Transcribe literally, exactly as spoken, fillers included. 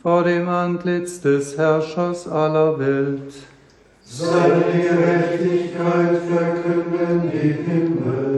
vor dem Antlitz des Herrschers aller Welt. Seine Gerechtigkeit verkünden die Himmel.